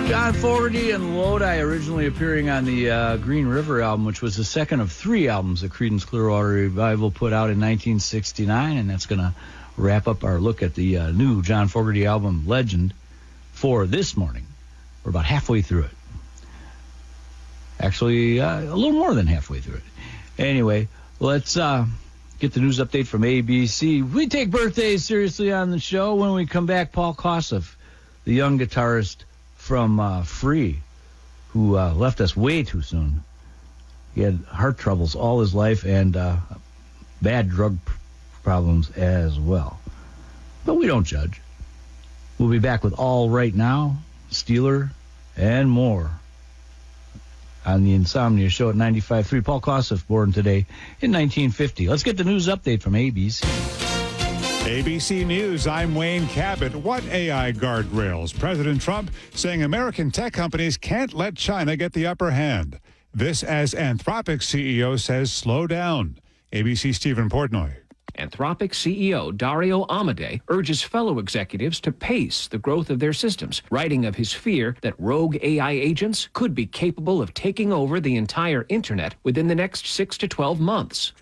John Fogerty and Lodi, originally appearing on the Green River album, which was the second of three albums that Creedence Clearwater Revival put out in 1969, and that's going to wrap up our look at the new John Fogerty album, Legend, for this morning. We're about halfway through it. Actually, a little more than halfway through it. Anyway, let's get the news update from ABC. We take birthdays seriously on the show. When we come back, Paul Kossoff, the young guitarist from Free, who left us way too soon. He had heart troubles all his life and bad drug problems as well. But we don't judge. We'll be back with All Right Now, Steeler, and more on the Insomnia Show at 95.3. Paul Kossoff, born today in 1950. Let's get the news update from ABC. ABC News, I'm Wayne Cabot. What AI guardrails? President Trump saying American tech companies can't let China get the upper hand. This as Anthropic CEO says slow down. ABC Stephen Portnoy. Anthropic CEO Dario Amodei urges fellow executives to pace the growth of their systems, writing of his fear that rogue AI agents could be capable of taking over the entire internet within the next 6 to 12 months.